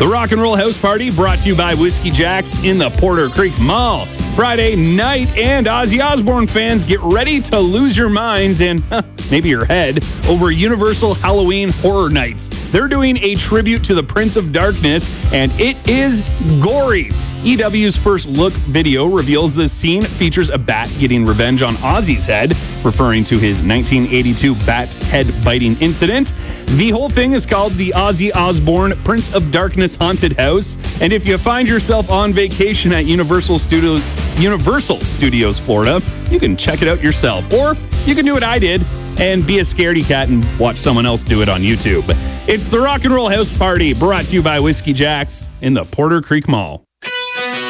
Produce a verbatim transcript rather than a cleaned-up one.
The Rock and Roll House Party brought to you by Whiskey Jack's in the Porter Creek Mall. Friday night, and Ozzy Osbourne fans, get ready to lose your minds and huh, maybe your head over Universal Halloween Horror Nights. They're doing a tribute to the Prince of Darkness, and it is gory. E W's first look video reveals this scene features a bat getting revenge on Ozzy's head, referring to his nineteen eighty-two bat head biting incident. The whole thing is called the Ozzy Osbourne Prince of Darkness Haunted House. And if you find yourself on vacation at Universal Studio, Universal Studios Florida, you can check it out yourself. Or you can do what I did and be a scaredy cat and watch someone else do it on YouTube. It's the Rock and Roll House Party, brought to you by Whiskey Jack's in the Porter Creek Mall.